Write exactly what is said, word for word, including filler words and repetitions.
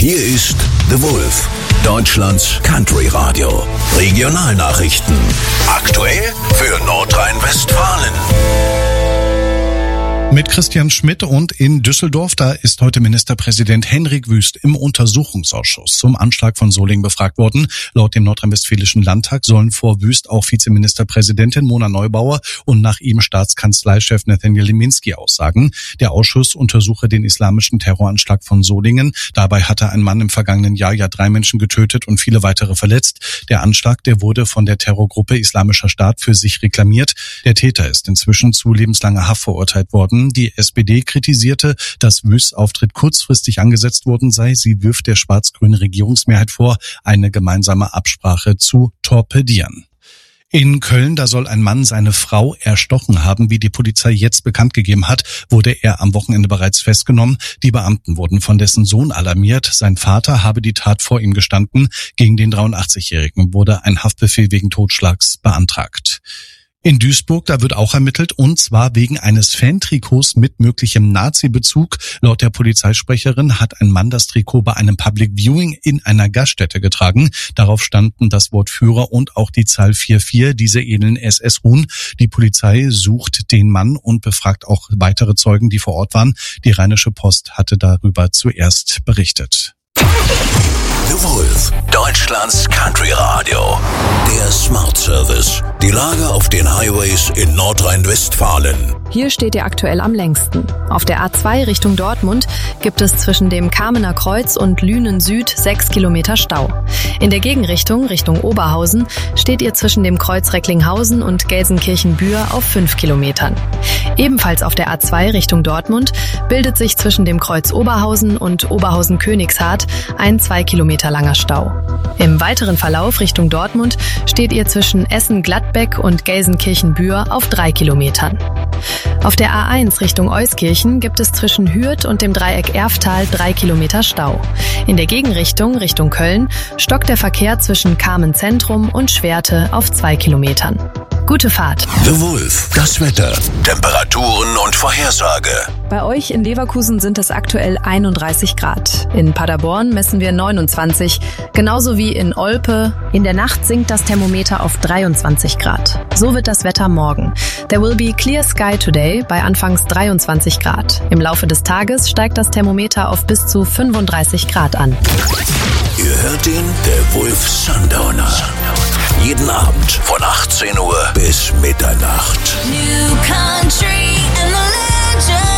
Hier ist The Wolf, Deutschlands Country Radio. Regionalnachrichten. Aktuell für Nordrhein-Westfalen. Mit Christian Schmidt und in Düsseldorf, da ist heute Ministerpräsident Henrik Wüst im Untersuchungsausschuss zum Anschlag von Solingen befragt worden. Laut dem Nordrhein-Westfälischen Landtag sollen vor Wüst auch Vizeministerpräsidentin Mona Neubauer und nach ihm Staatskanzleichef Nathaniel Leminski aussagen. Der Ausschuss untersuche den islamischen Terroranschlag von Solingen. Dabei hatte ein Mann im vergangenen Jahr ja drei Menschen getötet und viele weitere verletzt. Der Anschlag, der wurde von der Terrorgruppe Islamischer Staat für sich reklamiert. Der Täter ist inzwischen zu lebenslanger Haft verurteilt worden. Die S P D kritisierte, dass Wüsts Auftritt kurzfristig angesetzt worden sei. Sie wirft der schwarz-grünen Regierungsmehrheit vor, eine gemeinsame Absprache zu torpedieren. In Köln, da soll ein Mann seine Frau erstochen haben. Wie die Polizei jetzt bekannt gegeben hat, wurde er am Wochenende bereits festgenommen. Die Beamten wurden von dessen Sohn alarmiert. Sein Vater habe die Tat vor ihm gestanden. Gegen den dreiundachtzigjährigen wurde ein Haftbefehl wegen Totschlags beantragt. In Duisburg, da wird auch ermittelt, und zwar wegen eines Fantrikots mit möglichem Nazi-Bezug. Laut der Polizeisprecherin hat ein Mann das Trikot bei einem Public Viewing in einer Gaststätte getragen. Darauf standen das Wort Führer und auch die Zahl vier vier, diese edlen S S-Ruhen. Die Polizei sucht den Mann und befragt auch weitere Zeugen, die vor Ort waren. Die Rheinische Post hatte darüber zuerst berichtet. The Wolf, Deutschlands Country Radio. Der Smart Service. Die Lage auf den Highways in Nordrhein-Westfalen. Hier steht ihr aktuell am längsten. Auf der A zwei Richtung Dortmund gibt es zwischen dem Kamener Kreuz und Lünen Süd sechs Kilometer Stau. In der Gegenrichtung, Richtung Oberhausen, steht ihr zwischen dem Kreuz Recklinghausen und Gelsenkirchen-Bühr auf fünf Kilometern. Ebenfalls auf der A zwei Richtung Dortmund bildet sich zwischen dem Kreuz Oberhausen und Oberhausen-Königshardt ein zwei Kilometer langer Stau. Im weiteren Verlauf Richtung Dortmund steht ihr zwischen Essen-Gladbeck und Gelsenkirchen-Bühr auf drei Kilometern. Auf der A eins Richtung Euskirchen gibt es zwischen Hürth und dem Dreieck Erftal drei Kilometer Stau. In der Gegenrichtung Richtung Köln stockt der Verkehr zwischen Kamen Zentrum und Schwerte auf zwei Kilometern. Gute Fahrt. The Wolf, das Wetter, Temperaturen und Vorhersage. Bei euch in Leverkusen sind es aktuell einunddreißig Grad. In Paderborn messen wir neunundzwanzig, genauso wie in Olpe. In der Nacht sinkt das Thermometer auf dreiundzwanzig Grad. So wird das Wetter morgen. There will be clear sky today bei anfangs dreiundzwanzig Grad. Im Laufe des Tages steigt das Thermometer auf bis zu fünfunddreißig Grad an. Ihr hört den The Wolf Sundowner. Jeden Abend von achtzehn Uhr bis Mitternacht. New country and the legend.